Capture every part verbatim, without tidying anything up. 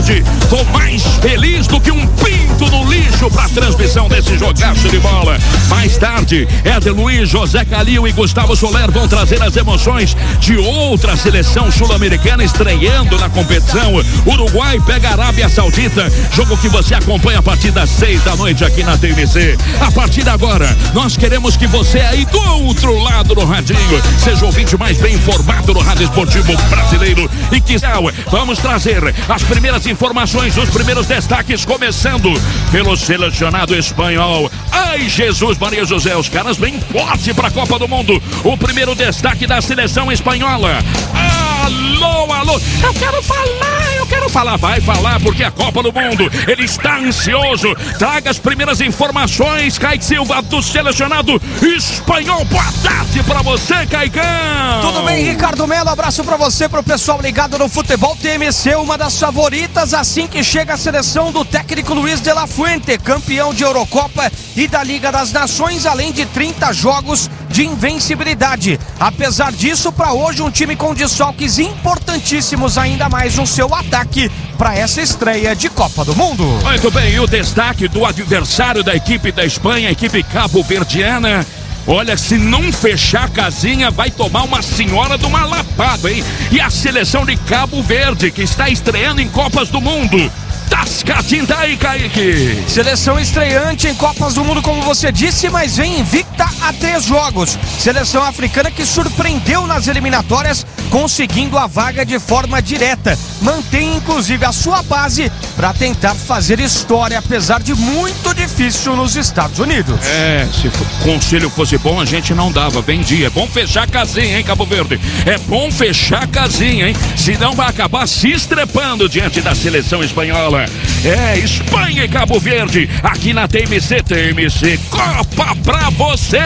Verde. Tô mais feliz do que um pinto no lixo pra transmissão desse jogaço de bola. Mais tarde, Éder Luiz, José Calil e Gustavo Soler vão trazer as emoções de outra seleção sul-americana estreando na competição. Uruguai pega a Arábia Saudita, jogo que você acompanha a partir das seis da noite aqui na T M C. A partir de agora, nós queremos que você aí do outro lado do radinho seja o ouvinte mais bem informado do rádio esportivo brasileiro. E que vamos trazer as primeiras informações, os primeiros destaques, começando pelo selecionado espanhol. Ai, Jesus Maria José, os caras bem forte para a Copa do Mundo. O primeiro destaque da seleção espanhola. Alô, alô, eu quero falar, eu quero falar, vai falar, porque a Copa do Mundo, ele está ansioso. Traga as primeiras informações, Kaique Silva, do selecionado espanhol. Boa tarde pra você, Caicão. Tudo bem, Ricardo Melo? Abraço pra você, pro pessoal ligado no Futebol T M C, uma das favoritas assim que chega a seleção do técnico Luiz de la Fuente, campeão de Eurocopa e da Liga das Nações, além de trinta jogos de invencibilidade. Apesar disso, para hoje um time com desfalques importantíssimos, ainda mais no seu ataque para essa estreia de Copa do Mundo. Muito bem, e o destaque do adversário da equipe da Espanha, a equipe cabo-verdiana. Olha, se não fechar a casinha, vai tomar uma senhora de uma lapada, hein? E a seleção de Cabo Verde, que está estreando em Copas do Mundo. Tascatinho daí, Kaique. Seleção estreante em Copas do Mundo, como você disse, mas vem invicta a três jogos. Seleção africana que surpreendeu nas eliminatórias, conseguindo a vaga de forma direta. Mantém inclusive a sua base para tentar fazer história, apesar de muito difícil nos Estados Unidos. É, se o conselho fosse bom, a gente não dava, vendia. É bom fechar a casinha, hein, Cabo Verde? É bom fechar a casinha, hein? Senão vai acabar se estrepando diante da seleção espanhola. É, Espanha e Cabo Verde, aqui na T M C, T M C Copa pra você!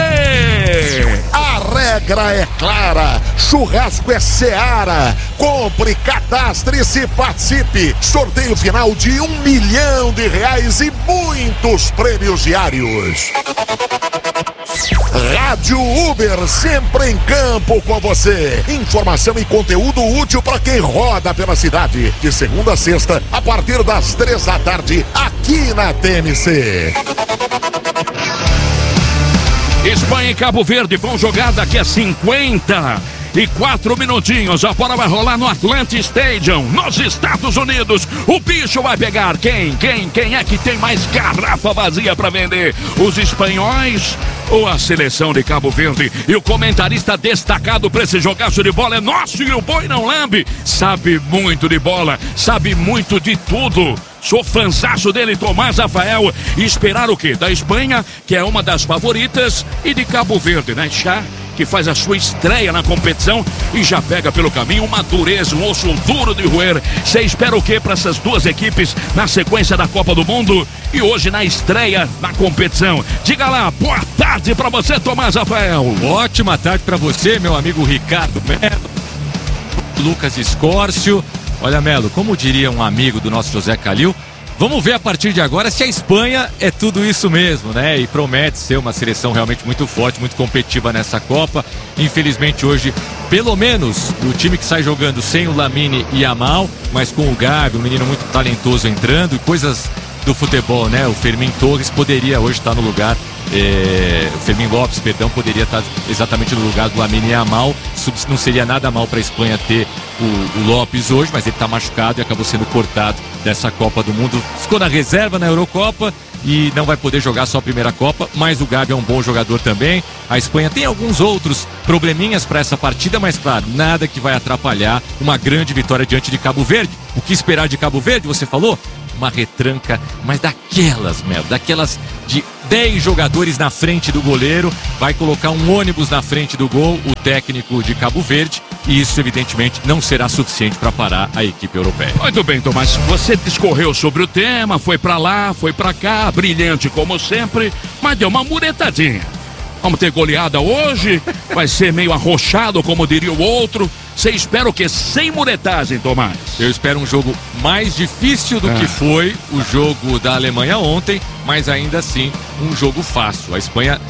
A regra é clara, churrasco é Seara. Compre, cadastre-se, participe. Sorteio final de um milhão de reais e muitos prêmios diários. Rádio Uber, sempre em campo com você. Informação e conteúdo útil para quem roda pela cidade. De segunda a sexta, a partir das três da tarde, aqui na T M C. Espanha e Cabo Verde vão jogar daqui a cinquenta e quatro minutinhos. A bola vai rolar no Atlantic Stadium, nos Estados Unidos. O bicho vai pegar quem? Quem? Quem é que tem mais garrafa vazia para vender? Os espanhóis ou a seleção de Cabo Verde? E o comentarista destacado para esse jogaço de bola é nosso, e o boi não lambe. Sabe muito de bola, sabe muito de tudo. Sou fanzaço dele, Tomás Rafael. E esperar o quê? Da Espanha, que é uma das favoritas, e de Cabo Verde, né? Chá, que faz a sua estreia na competição e já pega pelo caminho uma dureza, um osso duro de roer. Você espera o quê para essas duas equipes na sequência da Copa do Mundo e hoje na estreia na competição? Diga lá, boa tarde para você, Tomás Rafael. Ótima tarde para você, meu amigo Ricardo Melo, Lucas Escórcio. Olha, Melo, como diria um amigo do nosso José Calil, vamos ver a partir de agora se a Espanha é tudo isso mesmo, né? E promete ser uma seleção realmente muito forte, muito competitiva nessa Copa. Infelizmente hoje, pelo menos, o time que sai jogando sem o Lamine e Yamal, mas com o Gavi, um menino muito talentoso entrando, e coisas do futebol, né? O Fermín Torres poderia hoje estar no lugar, é, o Fermín Lopes, perdão, poderia estar exatamente no lugar do Lamine Yamal. Não seria nada mal para a Espanha ter o, o Lopes hoje, mas ele está machucado e acabou sendo cortado dessa Copa do Mundo. Ficou na reserva na Eurocopa e não vai poder jogar só a primeira Copa, mas o Gavi é um bom jogador também. A Espanha tem alguns outros probleminhas para essa partida, mas claro, nada que vai atrapalhar uma grande vitória diante de Cabo Verde. O que esperar de Cabo Verde, você falou? Uma retranca, mas daquelas, Mel, daquelas de dez jogadores na frente do goleiro, vai colocar um ônibus na frente do gol, o técnico de Cabo Verde, e isso evidentemente não será suficiente para parar a equipe europeia. Muito bem, Tomás, você discorreu sobre o tema, foi para lá, foi para cá, brilhante como sempre, mas deu uma muretadinha. Vamos ter goleada hoje, vai ser meio arrochado, como diria o outro. Você espera o quê? Sem muretagem, Tomás? Eu espero um jogo mais difícil do ah. que foi o jogo da Alemanha ontem, mas ainda assim um jogo fácil. A Espanha...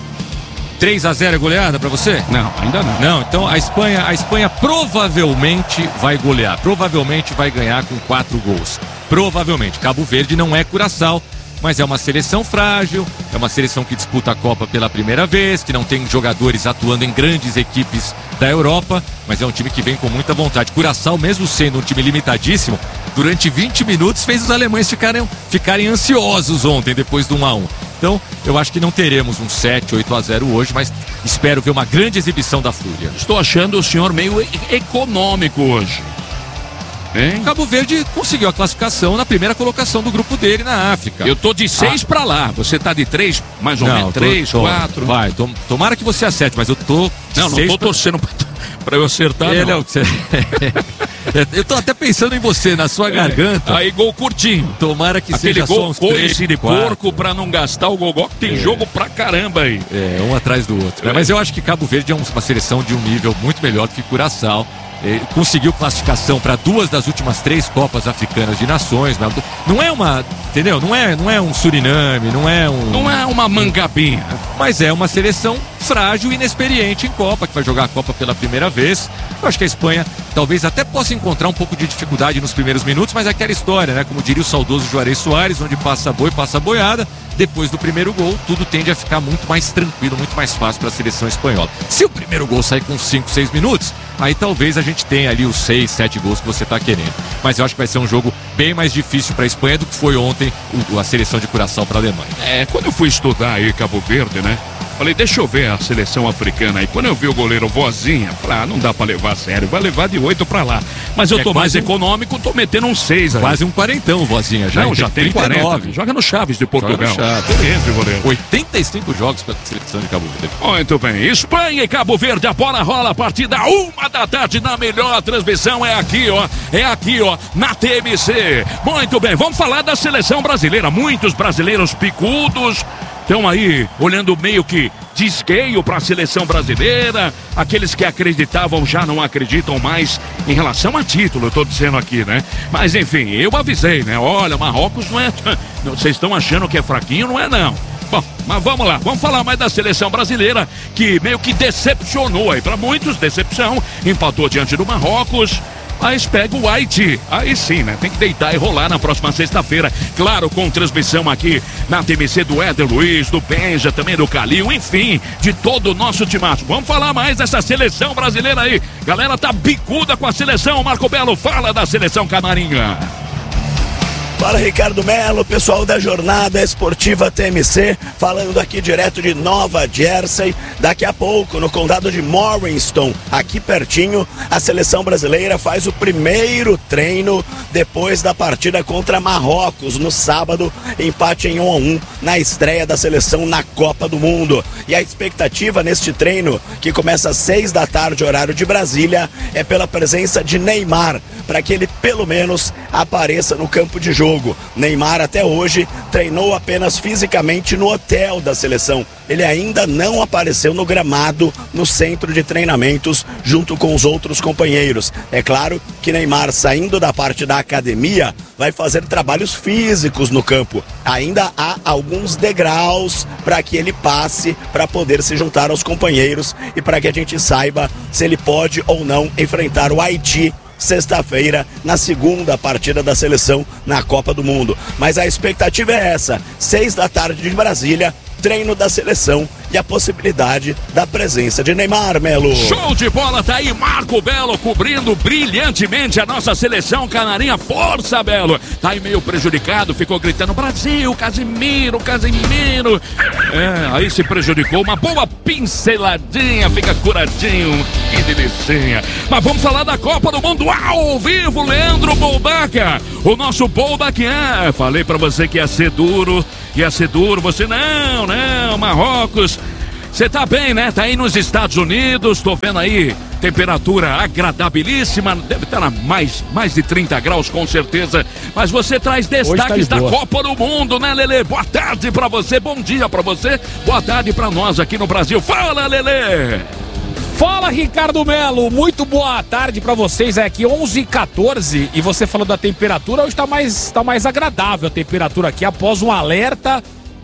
três a zero é goleada pra você? Não, ainda não. Não, então a Espanha, a Espanha provavelmente vai golear, provavelmente vai ganhar com quatro gols. provavelmente. Cabo Verde não é Curaçao, mas é uma seleção frágil, é uma seleção que disputa a Copa pela primeira vez, que não tem jogadores atuando em grandes equipes da Europa, mas é um time que vem com muita vontade. Curaçao, mesmo sendo um time limitadíssimo, durante vinte minutos fez os alemães ficarem, ficarem ansiosos ontem, depois do um a um. Então, eu acho que não teremos um sete, oito a zero hoje, mas espero ver uma grande exibição da Fúria. Estou achando o senhor meio econômico hoje. Hein? Cabo Verde conseguiu a classificação na primeira colocação do grupo dele na África. Eu tô de seis ah. pra lá, você tá de três, mais ou não, menos, três, tô, tô, quatro. Vai, tom, tomara que você acerte, mas eu tô de Não, não tô pra... torcendo pra, pra eu acertar, Ele não. É o que você... Eu tô até pensando em você, na sua é. garganta. Aí gol curtinho. Tomara que Aquele seja gol só uns três, de porco pra não gastar o gogó, que tem é. jogo pra caramba aí. É, um atrás do outro. É. Né? Mas eu acho que Cabo Verde é uma seleção de um nível muito melhor do que Curaçao. Ele conseguiu classificação para duas das últimas três Copas Africanas de Nações. Não é uma, entendeu? Não é, não é um Suriname, não é um... Não é uma Mangabinha. Mas é uma seleção frágil e inexperiente em Copa, que vai jogar a Copa pela primeira vez. Eu acho que a Espanha talvez até possa encontrar um pouco de dificuldade nos primeiros minutos, mas é aquela história, né? Como diria o saudoso Juarez Soares, onde passa boi, passa boiada. Depois do primeiro gol, tudo tende a ficar muito mais tranquilo, muito mais fácil para a seleção espanhola. Se o primeiro gol sair com cinco, seis minutos, aí talvez a gente tenha ali os seis, sete gols que você está querendo. Mas eu acho que vai ser um jogo bem mais difícil para a Espanha do que foi ontem a seleção de Curaçao para a Alemanha. É, quando eu fui estudar aí Cabo Verde, né? Falei, deixa eu ver a seleção africana aí. Quando eu vi o goleiro Vozinha, falei, ah, não dá pra levar a sério, vai levar de oito pra lá. Mas eu é tô mais um... econômico, tô metendo um seis aí. Quase um quarentão, Vozinha, já. Não, já tem quarenta. Joga no Chaves de Portugal. Chaves. Goleiro. oitenta e cinco jogos pela seleção de Cabo Verde. Muito bem, Espanha e Cabo Verde, a bola rola a partir da uma da tarde na melhor transmissão. É aqui, ó, é aqui, ó, na T M C. Muito bem, vamos falar da seleção brasileira. Muitos brasileiros picudos estão aí olhando meio que de esqueio para a seleção brasileira. Aqueles que acreditavam já não acreditam mais em relação a título, eu tô dizendo aqui, né? Mas enfim, eu avisei, né? Olha, Marrocos não é... Vocês estão achando que é fraquinho, não é não. Bom, mas vamos lá, vamos falar mais da seleção brasileira, que meio que decepcionou aí, para muitos decepção, empatou diante do Marrocos. Mas pega o Haiti, aí sim, né? Tem que deitar e rolar na próxima sexta-feira. Claro, com transmissão aqui na T M C do Éder Luiz, do Benja, também do Calil, enfim, de todo o nosso timaço. Vamos falar mais dessa seleção brasileira aí. Galera tá bicuda com a seleção. Marco Belo, fala da seleção canarinha. Fala, Ricardo Melo, pessoal da Jornada Esportiva T M C, falando aqui direto de Nova Jersey. Daqui a pouco, no condado de Morriston, aqui pertinho, a seleção brasileira faz o primeiro treino depois da partida contra Marrocos no sábado, empate em um a um na estreia da seleção na Copa do Mundo. E a expectativa neste treino, que começa às seis da tarde, horário de Brasília, é pela presença de Neymar, para que ele pelo menos apareça no campo de jogo. Neymar até hoje treinou apenas fisicamente no hotel da seleção. Ele ainda não apareceu no gramado, no centro de treinamentos, junto com os outros companheiros. É claro que Neymar, saindo da parte da academia, vai fazer trabalhos físicos no campo. Ainda há alguns degraus para que ele passe, para poder se juntar aos companheiros e para que a gente saiba se ele pode ou não enfrentar o Haiti sexta-feira, na segunda partida da seleção na Copa do Mundo. Mas a expectativa é essa, seis da tarde de Brasília, treino da seleção e a possibilidade da presença de Neymar, Melo. Show de bola, tá aí Marco Belo cobrindo brilhantemente a nossa seleção canarinha. Força, Belo. Tá aí meio prejudicado, ficou gritando Brasil, Casimiro, Casimiro. É, aí se prejudicou, uma boa pinceladinha, fica curadinho, que delicinha. Mas vamos falar da Copa do Mundo ao vivo, Leandro Boldaca. O nosso Boldaca, é, falei pra você que ia ser duro, ia ser duro, você não, não, Marrocos. Você tá bem, né? Tá aí nos Estados Unidos, tô vendo aí temperatura agradabilíssima, deve estar na mais, mais de trinta graus com certeza, mas você traz destaques tá da Copa do Mundo, né, Lelê? Boa tarde pra você, bom dia pra você, boa tarde pra nós aqui no Brasil. Fala, Lelê! Fala, Ricardo Melo, muito boa tarde pra vocês, é aqui onze e quatorze, e você falou da temperatura, hoje tá mais, tá mais agradável a temperatura aqui, após um alerta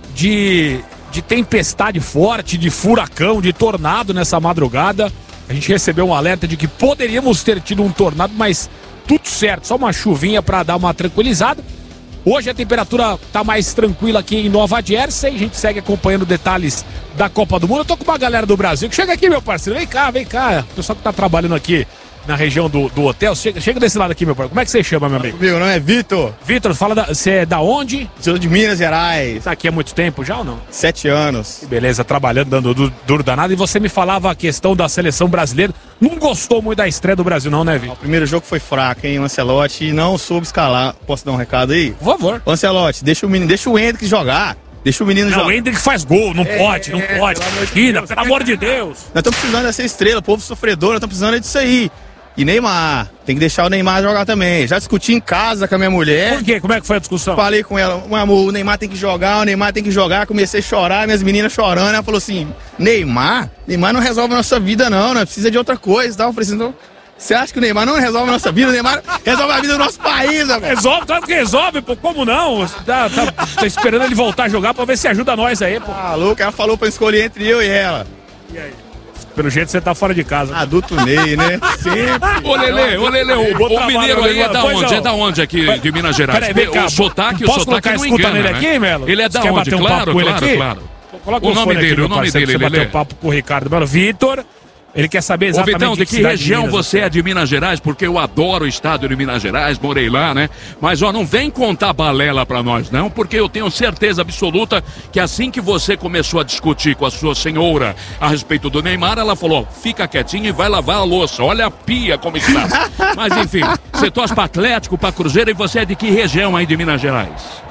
de... de tempestade forte, de furacão, de tornado nessa madrugada. A gente recebeu um alerta de que poderíamos ter tido um tornado, mas tudo certo, só uma chuvinha para dar uma tranquilizada. Hoje a temperatura tá mais tranquila aqui em Nova Jersey. A gente segue acompanhando detalhes da Copa do Mundo. Eu tô com uma galera do Brasil que chega aqui, meu parceiro. Vem cá, vem cá. O pessoal que tá trabalhando aqui na região do, do hotel. Chega, chega desse lado aqui, meu parceiro. Como é que você chama, meu amigo? Meu nome é Vitor. Vitor, fala da, você é da onde? Sou de Minas Gerais. Tá aqui há muito tempo já ou não? Sete anos. Que beleza, trabalhando, dando duro, duro danado. E você me falava a questão da seleção brasileira. Não gostou muito da estreia do Brasil, não, né, Vitor? O primeiro jogo foi fraco, hein? O Ancelotti não soube escalar. Posso dar um recado aí? Por favor. O Ancelotti, deixa o menino, deixa o Hendrick jogar. Deixa o menino não, jogar. Não, o Hendrick faz gol, não é, pode, não é, pode. Imagina, pelo amor de Deus. Nós estamos precisando dessa estrela, povo sofredor, nós estamos precisando disso aí. E Neymar, tem que deixar o Neymar jogar também. Já discuti em casa com a minha mulher. Por quê? Como é que foi a discussão? Falei com ela, meu amor, o Neymar tem que jogar, o Neymar tem que jogar. Comecei a chorar, minhas meninas chorando. Ela falou assim, Neymar? Neymar não resolve a nossa vida não, né? Precisa de outra coisa. Tá? Eu falei assim, então, você acha que o Neymar não resolve a nossa vida? O Neymar resolve a vida do nosso país, velho. Resolve, claro que resolve, pô. Como não? Tá, tá, tá esperando ele voltar a jogar pra ver se ajuda nós aí, pô. Ah, louco, ela falou pra escolher entre eu e ela. E aí? Pelo jeito você tá fora de casa. Adulto Ney, né? Sempre. Ô, Lelê, ô, Lelê, o, o mineiro aí é da onde? É da onde aqui de Minas Gerais? Peraí, vem cá. O sotaque, o posso sotaque colocar não escuta engana, nele né? aqui, Melo? Ele é da Você onde? Quer bater um Claro, papo com ele claro, aqui? claro. Coloca O o nome fone dele, aqui, o nome parceiro, dele, pra você bater Lelê. um papo com o Ricardo Melo. Vitor, ele quer saber exatamente... Ô, Vitão, de que cidade região Minas você é de Minas Gerais? Porque eu adoro o estado de Minas Gerais, morei lá, né? Mas, ó, não vem contar balela pra nós, não, porque eu tenho certeza absoluta que assim que você começou a discutir com a sua senhora a respeito do Neymar, ela falou, fica quietinho e vai lavar a louça, olha a pia como está. Mas, enfim, você torce pra Atlético, pra Cruzeiro, e você é de que região aí de Minas Gerais?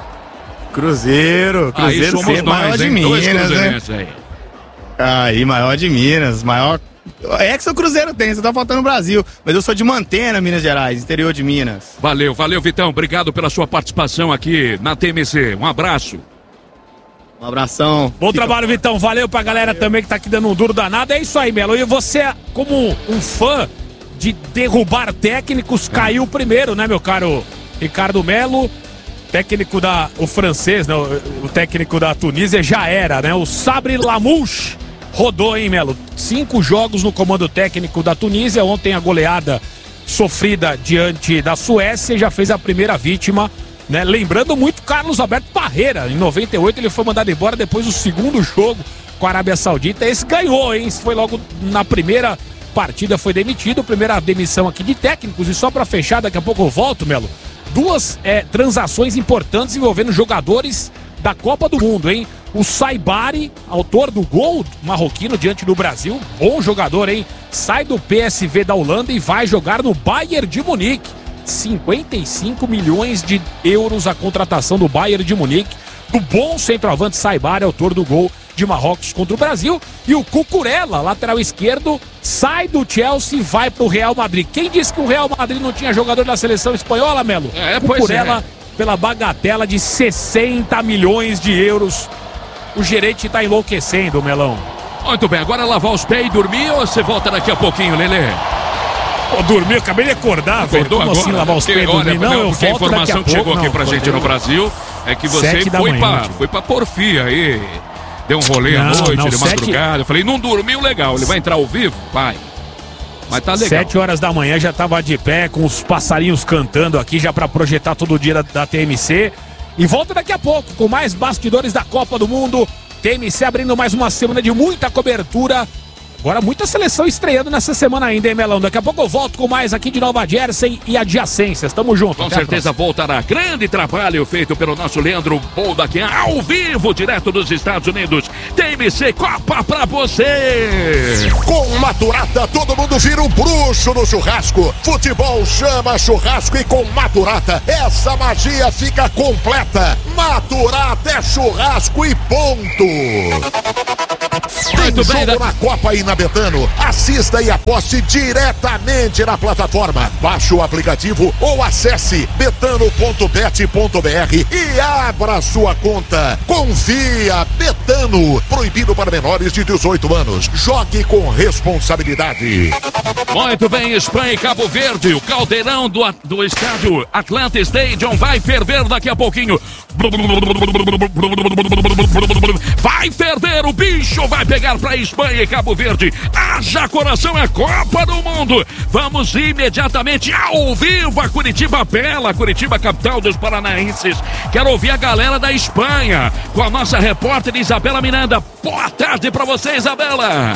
Cruzeiro, Cruzeiro aí somos sempre, nós, maior de hein? Dois Minas, né? cruzeirenses aí. Aí, maior de Minas, maior... É que o Cruzeiro tem, você tá faltando no Brasil. Mas eu sou de Mantena, Minas Gerais, interior de Minas. Valeu, valeu, Vitão. Obrigado pela sua participação aqui na T M C. Um abraço. Um abração. Bom Fica... trabalho, Vitão. Valeu pra galera também que tá aqui dando um duro danado. É isso aí, Melo. E você, como um fã de derrubar técnicos, caiu primeiro, né, meu caro Ricardo Melo? Técnico da... O francês, né? O, o técnico da Tunísia já era, né? O Sabri Lamouche rodou, hein, Melo? Cinco jogos no comando técnico da Tunísia. Ontem a goleada sofrida diante da Suécia já fez a primeira vítima, né? Lembrando muito Carlos Alberto Parreira. Em noventa e oito ele foi mandado embora depois do segundo jogo com a Arábia Saudita. Esse ganhou, hein? Esse foi logo na primeira partida, foi demitido. Primeira demissão aqui de técnicos. E só pra fechar, daqui a pouco eu volto, Melo. Duas é, transações importantes envolvendo jogadores da Copa do Mundo, hein? O Saibari, autor do gol marroquino diante do Brasil, bom jogador, hein? Sai do P S V da Holanda e vai jogar no Bayern de Munique. cinquenta e cinco milhões de euros a contratação do Bayern de Munique, do bom centroavante Saibari, autor do gol de Marrocos contra o Brasil. E o Cucurella, lateral esquerdo, sai do Chelsea e vai pro Real Madrid. Quem disse que o Real Madrid não tinha jogador da seleção espanhola, Melo? É, pois Cucurella, é. Pela bagatela de sessenta milhões de euros. O gerente tá enlouquecendo, Melão. Muito bem, agora lavar os pés e dormir ou você volta daqui a pouquinho, Lelê? Pô, dormi, eu acabei de acordar, velho. Como agora? assim lavar os pés e Olha, dormir? Não, não, eu porque a volto informação daqui que a chegou pouco, aqui pra não, gente no Brasil é que você Sete da foi, manhã, pra, tipo. foi pra porfia aí. Deu um rolê Não, à noite, não, de sete- madrugada. Eu falei, não dormiu legal. Ele vai entrar ao vivo? Vai. Mas tá legal. Sete horas da manhã já tava de pé, com os passarinhos cantando aqui, já pra projetar todo o dia da, da T M C. E volta daqui a pouco com mais bastidores da Copa do Mundo. T M C abrindo mais uma semana de muita cobertura. Agora muita seleção estreando nessa semana ainda, hein, Melão? Daqui a pouco eu volto com mais aqui de Nova Jersey e adjacências. Tamo junto. Com Até a certeza voltará. Grande trabalho feito pelo nosso Leandro Boldaquian, ao vivo, direto dos Estados Unidos. T M C Copa pra você! Com Maturata, todo mundo vira um bruxo no churrasco. Futebol chama churrasco e com Maturata, essa magia fica completa. Maturata é churrasco e ponto. Tem Muito jogo bem, da- na Copa e na Betano. Assista e aposte diretamente na plataforma. Baixe o aplicativo ou acesse betano ponto bet ponto br e abra sua conta. Confia, Betano. Proibido para menores de dezoito anos. Jogue com responsabilidade. Muito bem, Espanha e Cabo Verde. O caldeirão do, do estádio Atlanta Stadium vai ferver daqui a pouquinho. Vai ferver, o bicho vai pegar para Espanha e Cabo Verde. Haja coração, é Copa do Mundo. Vamos imediatamente ao vivo a Curitiba Bela, Curitiba, capital dos paranaenses. Quero ouvir a galera da Espanha com a nossa repórter Isabela Miranda. Boa tarde para você, Isabela.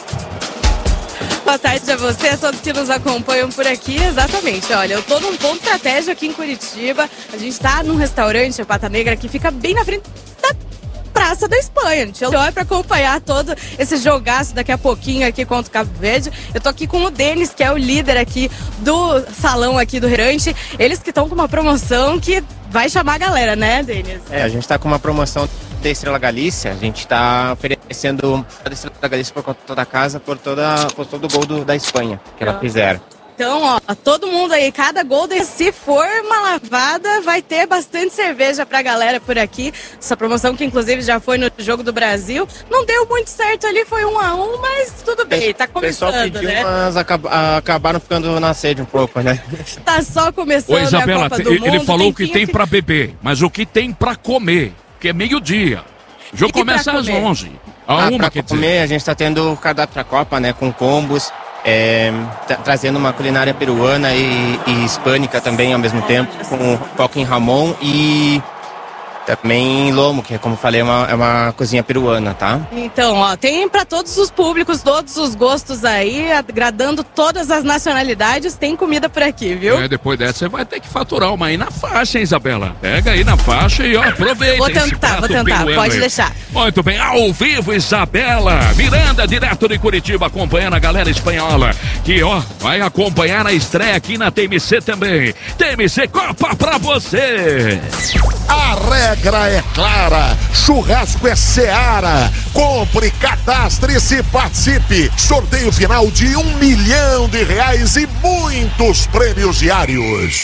Boa tarde a você, a todos que nos acompanham por aqui. Exatamente, olha, eu tô num ponto estratégico aqui em Curitiba. A gente tá num restaurante, o Pata Negra, que fica bem na frente da Praça da Espanha. A gente olha pra acompanhar todo esse jogaço daqui a pouquinho aqui contra o Cabo Verde. Eu tô aqui com o Denis, que é o líder aqui do salão aqui do restaurante. Eles que estão com uma promoção que vai chamar a galera, né, Denis? É, a gente tá com uma promoção da Estrela Galícia. A gente tá oferecendo a Estrela Galícia por conta da casa, por, toda, por todo o gol do, da Espanha que ela fizeram. Então, ó, todo mundo aí, cada gol, se for uma lavada, vai ter bastante cerveja pra galera por aqui. Essa promoção que inclusive já foi no Jogo do Brasil. Não deu muito certo ali, foi um a um, mas tudo bem, tá começando, pediu, né? Mas acab acabaram ficando na sede um pouco, né? Tá só começando. Ô, Isabela, a Copa do ele Mundo, falou o que que tem pra beber, mas o que tem pra comer, que é meio-dia. O jogo começa às onze. A ah, uma, pra quer comer, dizer. a gente tá tendo cardápio pra Copa, né? Com combos. É, tra trazendo uma culinária peruana e, e hispânica também ao mesmo tempo, com foco em Ramon e também lomo, que como falei é uma, é uma cozinha peruana, tá? Então, ó, tem para todos os públicos, todos os gostos aí, agradando todas as nacionalidades, tem comida por aqui, viu? É, depois dessa você vai ter que faturar uma aí na faixa, hein, Isabela? Pega aí na faixa e ó, aproveita. Vou tentar, vou tentar, pode aí. deixar. Muito bem, ao vivo, Isabela Miranda, direto de Curitiba, acompanhando a galera espanhola, que ó, vai acompanhar a estreia aqui na T M C também. T M C Copa pra você! A regra é clara, churrasco é Seara. Compre, cadastre-se e participe. Sorteio final de um milhão de reais e muitos prêmios diários.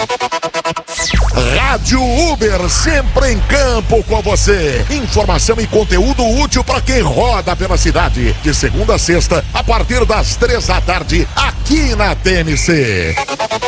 Rádio Uber, sempre em campo com você. Informação e conteúdo útil para quem roda pela cidade. De segunda a sexta, a partir das três da tarde, aqui na T M C.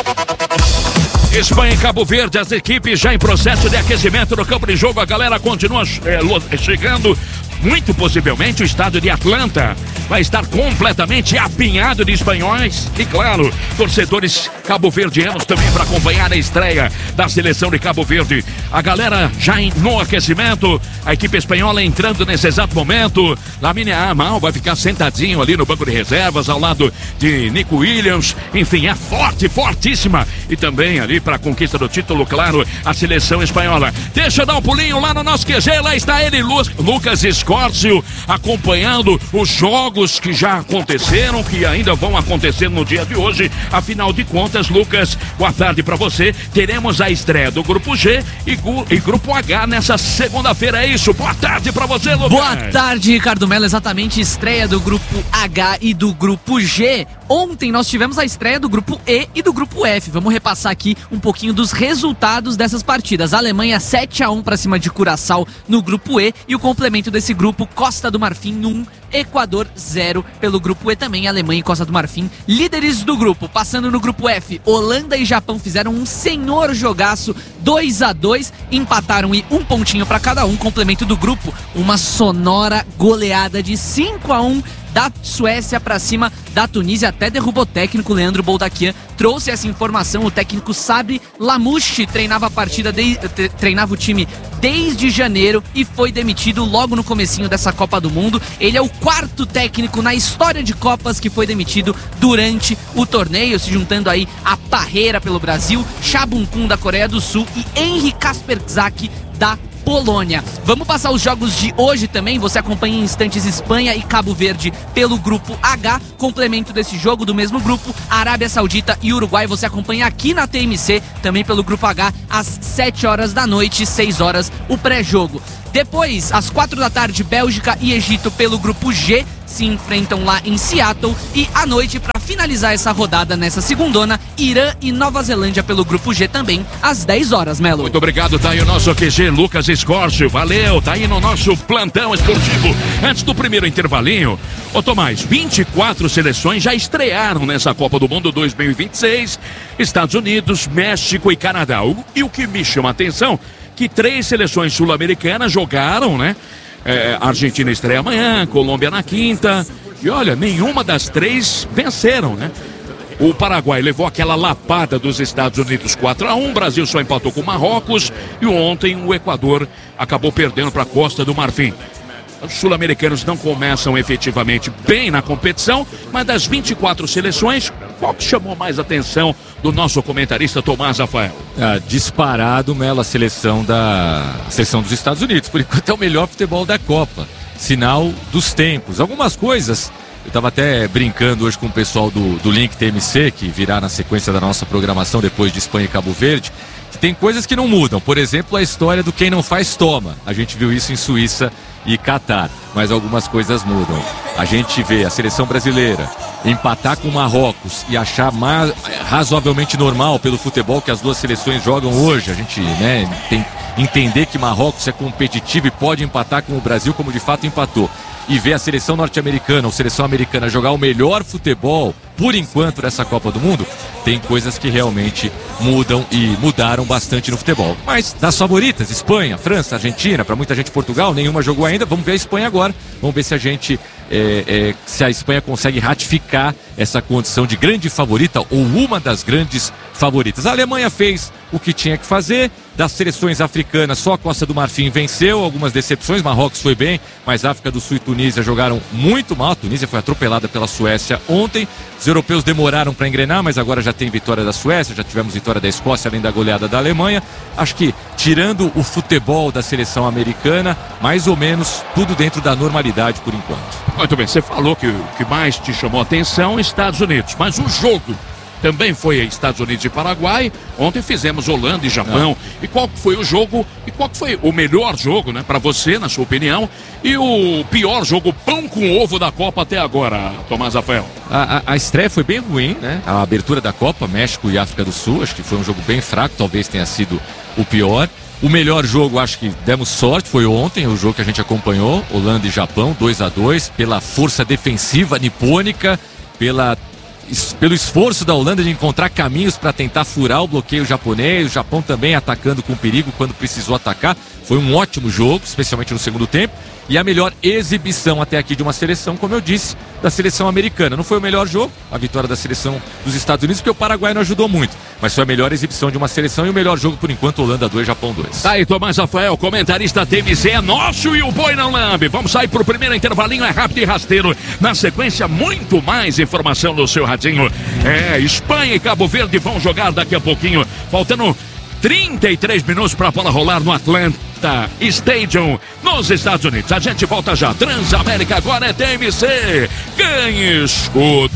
Espanha e Cabo Verde, as equipes já em processo de aquecimento no campo de jogo. A galera continua é, chegando. Muito possivelmente o estado de Atlanta vai estar completamente apinhado de espanhóis. E claro, torcedores cabo-verdianos também para acompanhar a estreia da seleção de Cabo Verde. A galera já em, no aquecimento, a equipe espanhola entrando nesse exato momento. Lamine Yamal vai ficar sentadinho ali no banco de reservas ao lado de Nico Williams. Enfim, é forte, fortíssima. E também ali para a conquista do título, claro, a seleção espanhola. Deixa eu dar um pulinho lá no nosso Q G. Lá está ele, Lu Lucas Escórcio, acompanhando os jogos que já aconteceram, que ainda vão acontecer no dia de hoje. Afinal de contas, Lucas, boa tarde para você. Teremos a estreia do Grupo G e, e Grupo H nessa segunda-feira, é isso? Boa tarde para você, Lucas. Boa tarde, Ricardo Mello. Exatamente, estreia do Grupo H e do Grupo G. Ontem nós tivemos a estreia do Grupo E e do Grupo F. Vamos repassar aqui um pouquinho dos resultados dessas partidas. A Alemanha sete a um para cima de Curaçao no Grupo E e o complemento desse grupo, Costa do Marfim um, Equador zero. Pelo Grupo E também, Alemanha e Costa do Marfim, líderes do grupo. Passando no Grupo F, Holanda e Japão fizeram um senhor jogaço, dois a dois, empataram e um pontinho para cada um. Complemento do grupo, uma sonora goleada de cinco a um da Suécia para cima da Tunísia, até derrubou o técnico Leandro Boldaquian. Trouxe essa informação, o técnico Sabri Lamouche treinava a partida, de, treinava o time desde janeiro e foi demitido logo no comecinho dessa Copa do Mundo. Ele é o quarto técnico na história de Copas que foi demitido durante o torneio, se juntando aí a Parreira pelo Brasil, Chabun Kun da Coreia do Sul e Henri Kasperzak da Polônia. Vamos passar os jogos de hoje também. Você acompanha em instantes Espanha e Cabo Verde pelo Grupo H. Complemento desse jogo do mesmo grupo, Arábia Saudita e Uruguai. Você acompanha aqui na T M C, também pelo Grupo H, às sete horas da noite, seis horas, o pré-jogo. Depois, às quatro da tarde, Bélgica e Egito pelo Grupo G se enfrentam lá em Seattle. E à noite, para finalizar essa rodada nessa segundona, Irã e Nova Zelândia pelo Grupo G também, às dez horas, Melo. Muito obrigado, tá aí o nosso Q G, Lucas Escórcio. Valeu, tá aí no nosso plantão esportivo. Antes do primeiro intervalinho, ô Tomás, vinte e quatro seleções já estrearam nessa Copa do Mundo dois mil e vinte e seis. Estados Unidos, México e Canadá. E o que me chama a atenção, que três seleções sul-americanas jogaram, né? É, a Argentina estreia amanhã, Colômbia na quinta. E olha, nenhuma das três venceram, né? O Paraguai levou aquela lapada dos Estados Unidos quatro a um, o Brasil só empatou com o Marrocos e ontem o Equador acabou perdendo para a Costa do Marfim. Os sul-americanos não começam efetivamente bem na competição, mas das vinte e quatro seleções, qual que chamou mais atenção do nosso comentarista Tomás Rafael? Ah, disparado, Melo, a seleção da a seleção dos Estados Unidos. Por enquanto é o melhor futebol da Copa. Sinal dos tempos. Algumas coisas, eu estava até brincando hoje com o pessoal do, do Link T M C, que virá na sequência da nossa programação depois de Espanha e Cabo Verde, que tem coisas que não mudam. Por exemplo, a história do quem não faz toma. A gente viu isso em Suíça e Catar, mas algumas coisas mudam. A gente vê a seleção brasileira empatar com o Marrocos e achar mais, razoavelmente normal pelo futebol que as duas seleções jogam hoje. A gente, né, tem entender que Marrocos é competitivo e pode empatar com o Brasil como de fato empatou. E ver a seleção norte-americana ou seleção americana jogar o melhor futebol, por enquanto, dessa Copa do Mundo, tem coisas que realmente mudam e mudaram bastante no futebol. Mas das favoritas, Espanha, França, Argentina, para muita gente Portugal, nenhuma jogou ainda. Vamos ver a Espanha agora. Vamos ver se a gente, é, é, se a Espanha consegue ratificar essa condição de grande favorita ou uma das grandes favoritas. A Alemanha fez o que tinha que fazer. Das seleções africanas, só a Costa do Marfim venceu, algumas decepções, Marrocos foi bem, mas África do Sul e Tunísia jogaram muito mal. A Tunísia foi atropelada pela Suécia ontem. Os europeus demoraram para engrenar, mas agora já tem vitória da Suécia, já tivemos vitória da Escócia, além da goleada da Alemanha. Acho que, tirando o futebol da seleção americana, mais ou menos tudo dentro da normalidade por enquanto. Muito bem, você falou que o que mais te chamou a atenção é Estados Unidos, mas o jogo também foi Estados Unidos e Paraguai. Ontem fizemos Holanda e Japão. Ah. E qual foi o jogo, e qual foi o melhor jogo, né, para você, na sua opinião, e o pior jogo, pão com ovo da Copa até agora, Tomás Rafael? A, a, a estreia foi bem ruim, né? A abertura da Copa, México e África do Sul, acho que foi um jogo bem fraco, talvez tenha sido o pior. O melhor jogo, acho que demos sorte, foi ontem, o jogo que a gente acompanhou, Holanda e Japão, dois a dois, pela força defensiva nipônica, pela pelo esforço da Holanda de encontrar caminhos para tentar furar o bloqueio japonês, o Japão também atacando com perigo quando precisou atacar. Foi um ótimo jogo, especialmente no segundo tempo, e a melhor exibição até aqui de uma seleção, como eu disse, da seleção americana. Não foi o melhor jogo, a vitória da seleção dos Estados Unidos, porque o Paraguai não ajudou muito, mas foi a melhor exibição de uma seleção e o melhor jogo por enquanto, Holanda dois, Japão dois. Tá aí, Tomás Rafael, comentarista T M Z, é nosso e o boi não lambe. Vamos sair pro primeiro intervalinho, é rápido e rasteiro. Na sequência, muito mais informação no seu radinho. É, Espanha e Cabo Verde vão jogar daqui a pouquinho, faltando trinta e três minutos para a bola rolar no Atlanta Stadium, nos Estados Unidos. A gente volta já. Transamérica agora é T M C. Ganhe escudo.